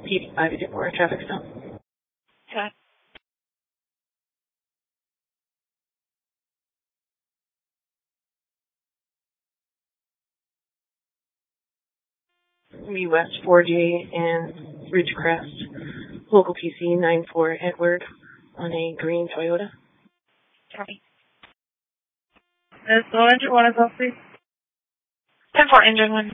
PD524, traffic stop. Okay. West 4J and Ridgecrest, local PC 94 Edward on a green Toyota. Copy. Is the engine one is off, please? 10-4 engine one.